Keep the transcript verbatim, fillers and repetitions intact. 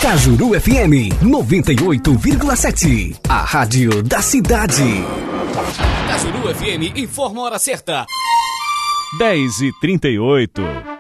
Cajuru F M noventa e oito vírgula sete, a rádio da cidade. Cajuru F M informa a hora certa. dez e trinta e oito.